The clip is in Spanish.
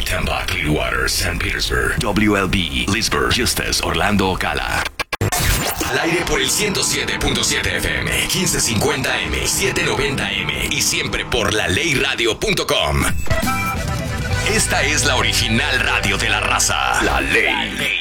Tampa, Clearwater, St. Petersburg, WLB, Leesburg, Eustis, Orlando, Ocala. Al aire por el 107.7 FM, 1550M, 790M y siempre por laleyradio.com. Esta es la original radio de la raza. La Ley.